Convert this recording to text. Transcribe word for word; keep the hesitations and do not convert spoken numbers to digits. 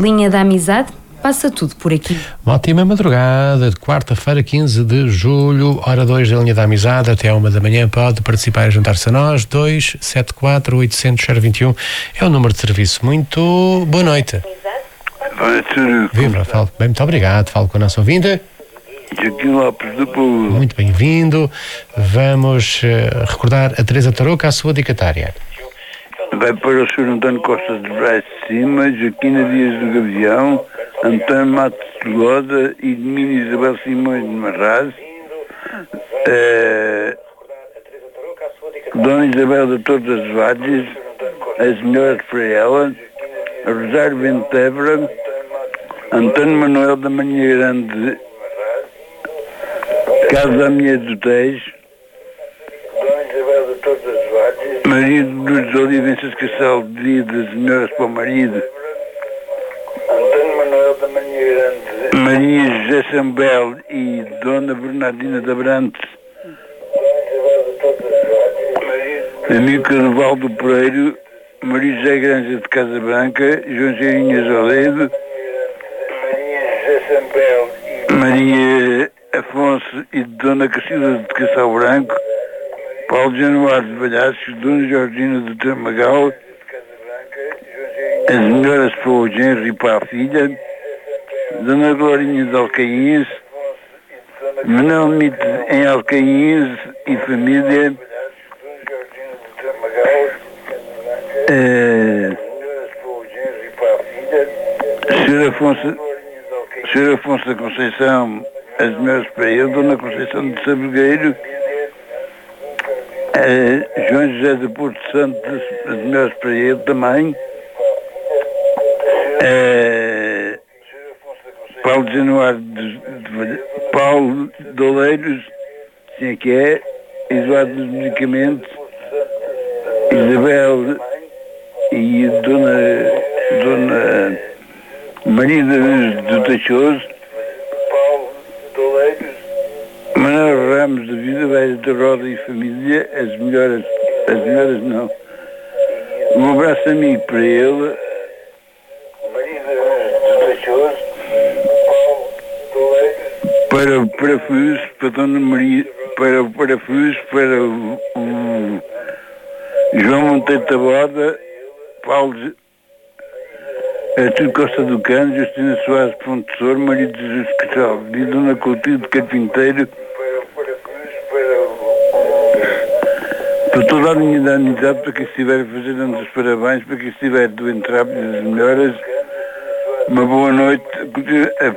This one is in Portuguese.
Linha da Amizade, passa tudo por aqui. Uma ótima madrugada de quarta-feira, quinze de julho, hora dois da Linha da Amizade, até à uma da manhã. Pode participar e juntar-se a nós. dois sete quatro oito zero zero zero dois um é o número de serviço. Muito boa noite. Viva, falo. Bem, muito obrigado. Falo com a nossa ouvinte. Joaquim Lopes do Povo. Muito bem-vindo. Vamos uh, recordar a Teresa Tarouca, a sua dicatária. Vai para o senhor António Costa de Braz de Cima, Joaquina Dias do Gavião, António Matos de Loda e Domínio Isabel Simões de Marraz, eh, Dona Isabel de Todas as Vades, a Senhora de Freela, Rosário Ventebra, António Manuel da Manhã Grande, Casa da Minha do Tejo, Maria dos Olivensas Castelo de Vida, Senhoras para o Marido, António Manuel da Manhã Grande, Maria José Sambel e Dona Bernardina da Brantes, Amigo Carnaval do Pereiro, Maria José Granja de Casa Branca, João Geirinhas Oledo, Maria José Sambel e Maria Afonso e Dona Cacilda de Castelo Branco, Paulo Januário de Valhaços, Dona Georgina do Tramagal, as melhoras para o genro e para a filha, Dona Glorinha de Alcaíns, Manuel Mite em Alcaíns e família, eh, Senhor Afonso, Senhor Afonso da Conceição, as melhores para ele, Dona Conceição de Sabugueiro, Uh, João José de Porto Santo, as melhores para ele também, uh, Paulo Januário de, de, Paulo Doleiros, sim é que é, Eduardo dos Medicamentos, Isabel e Dona, Dona Maria do Tachoso, Manuel Ramos da Vida, Velha de Roda e Família, as melhores, as melhores não. Um abraço amigo para ele. Para o parafuso, para a Dona Maria, para o parafuso, para o, o João Monteiro Taboada, Paulo Artur Costa do Cano, Justina Soares Ponte Tesouro, Maria de Jesus Castelo e Dona Coutinho de Carpinteiro, para toda a linha da amizade, para quem estiver a fazer anos os parabéns, para quem estiver doente rápido, as melhoras, uma boa noite.